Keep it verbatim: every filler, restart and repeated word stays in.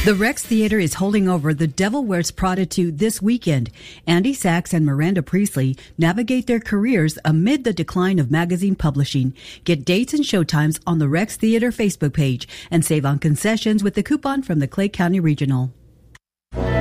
The Rex Theater is holding over The Devil Wears Prada two this weekend. Andy Sachs and Miranda Priestley navigate their careers amid the decline of magazine publishing. Get dates and showtimes on the Rex Theater Facebook page and save on concessions with the coupon from the Clay County Regional.